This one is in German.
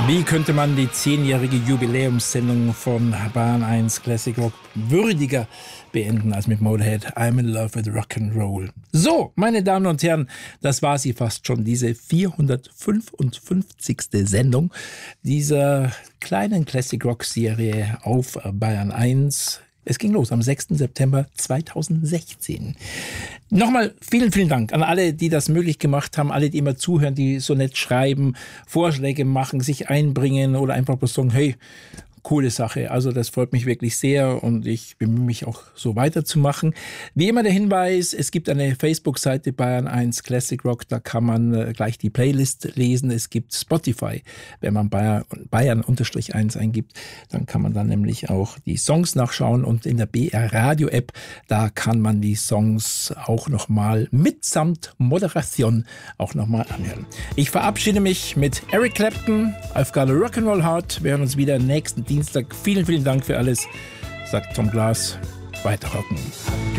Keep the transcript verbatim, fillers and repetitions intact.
Wie könnte man die zehnjährige Jubiläumssendung von Bayern eins Classic Rock würdiger beenden als mit Motorhead I'm in love with Rock'n'Roll. So, meine Damen und Herren, das war sie fast schon, diese vierhundertfünfundfünfzigste Sendung dieser kleinen Classic Rock Serie auf Bayern eins. Es ging los am sechsten September zweitausendsechzehn. Nochmal vielen, vielen Dank an alle, die das möglich gemacht haben, alle, die immer zuhören, die so nett schreiben, Vorschläge machen, sich einbringen oder einfach bloß sagen, hey, coole Sache. Also das freut mich wirklich sehr und ich bemühe mich auch so weiterzumachen. Wie immer der Hinweis, es gibt eine Facebook-Seite Bayern eins Classic Rock, da kann man äh, gleich die Playlist lesen. Es gibt Spotify, wenn man Bayern, Bayern eins eingibt, dann kann man dann nämlich auch die Songs nachschauen und in der B R Radio App, da kann man die Songs auch nochmal mitsamt Moderation auch nochmal anhören. Ich verabschiede mich mit Eric Clapton, I've Got a Rock'n'Roll Heart. Wir hören uns wieder nächsten Dienstag. Vielen, vielen Dank für alles, sagt Tom Glas. Weiter rocken.